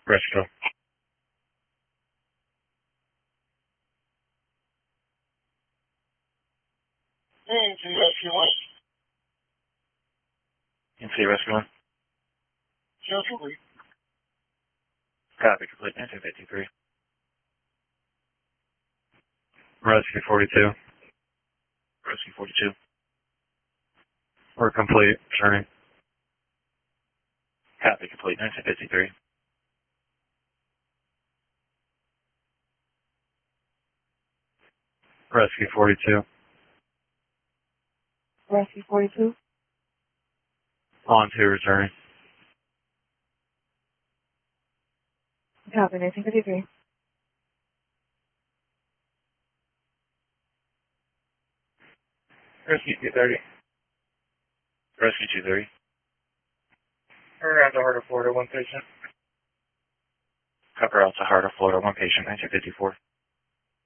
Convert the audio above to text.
Rescue. Rescue 1. NC Rescue 1. Cancel. Copy, complete. 1953. Rescue 42. Rescue 42. We're complete. Returning. Copy, complete. 1953. Rescue 42. Rescue 42. On to returning. Copy, 1953. Rescue 230. Rescue 230. We're at the Heart of Florida, 1 patient. Cover out to Heart of Florida, 1 patient, 1954.